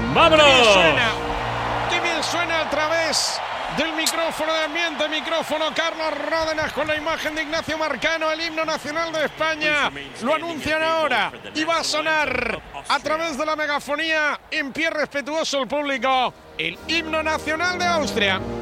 ¡Vámonos! ¡Qué bien suena a través del micrófono de ambiente, micrófono Carlos Ródenas con la imagen de Ignacio Marcano, el himno nacional de España. Lo anuncian ahora y va a sonar a través de la megafonía en pie respetuoso el público, el himno nacional de Austria.